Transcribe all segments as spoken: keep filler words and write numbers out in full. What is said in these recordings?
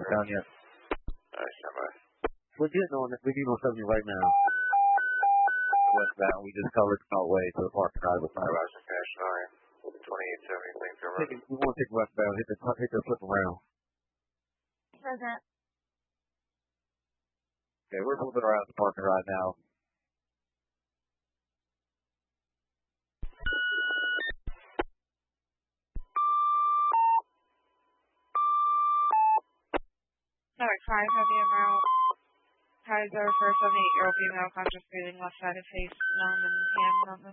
down yet. Alright, stand by. We're getting on it. We need on seventy right now. Westbound, we just covered Beltway to the parking lot with Fire Roger, Cash nine, twenty-eight seventy, Plainfield Road. We want to take westbound, hit the, hit the flip around. Present. Okay, we're moving around the parking lot now. Number five, heavy amount. Kaiser for a seventy-eight-year-old female conscious breathing, left side of face, numb and hand numbness.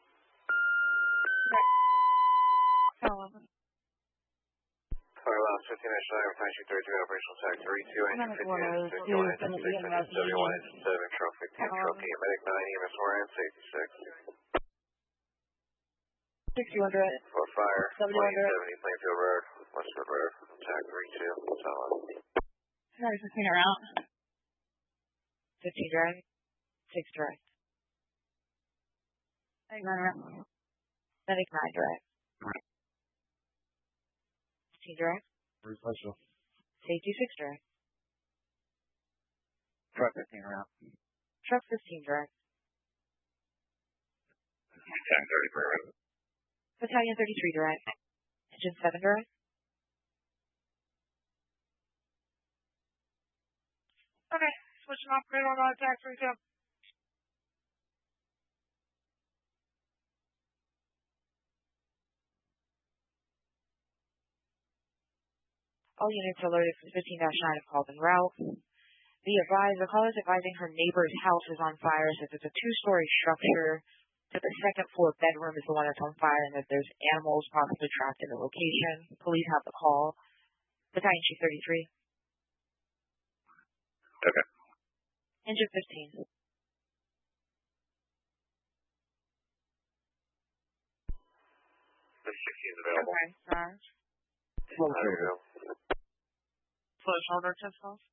Okay. eleven. Fire Lounge fifteen dash nine, replacing thirty-two, operational tag three two, engine fifty-eight, fifty-one, engine six, engine seventy-one, engine seven, truck fifteen, truck eight, medic nine, E M S four, and safety six. sixty-one direct. For fire, seventy-one twenty-eight seventy, Plainfield Road, Westwood Road, tag three two, solid. Sorry, fifteen around. fifteen direct. six direct. Medic nine around. Medic nine direct. fifteen direct. Where's special? Safety six direct. Truck fifteen around. Truck fifteen direct. Tag thirty-three around. Battalion thirty-three direct. Engine seven direct. Okay, switching off grid on tag three two. All units alerted from fifteen dash nine have called en route. Be advised, the caller is advising her neighbor's house is on fire since it's a two-story structure. That the second floor bedroom is the one that's on fire and that there's animals possibly trapped in the location. Police have the call. Battalion Chief thirty-three. Okay. Engine fifteen. sixteen is available. Okay, sorry. Slow shoulder. Slow shoulder test off.